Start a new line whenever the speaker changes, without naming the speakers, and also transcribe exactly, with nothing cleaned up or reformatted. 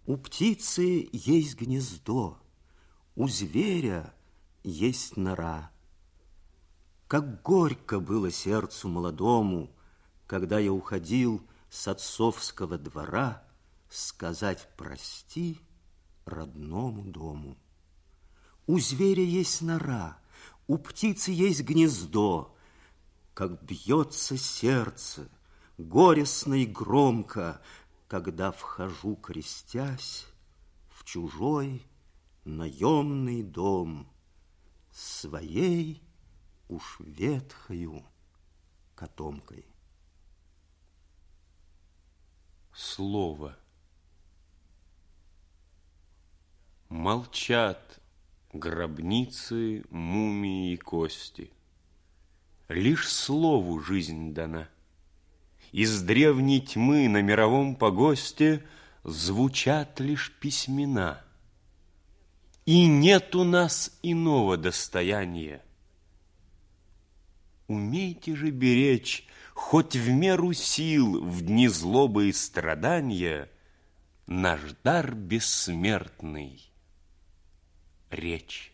У птицы есть гнездо, у зверя есть нора. Как горько было сердцу молодому, когда я уходил с отцовского двора сказать прости родному дому. У зверя есть нора, у птицы есть гнездо. Как бьется сердце, горестно и громко, когда вхожу, крестясь, в чужой наемный дом своей уж ветхою котомкой.
Слово. Молчат гробницы, мумии и кости. Лишь слову жизнь дана. Из древней тьмы на мировом погосте звучат лишь письмена. И нет у нас иного достояния. Умейте же беречь, хоть в меру сил, в дни злобы и страдания, наш дар бессмертный — речь.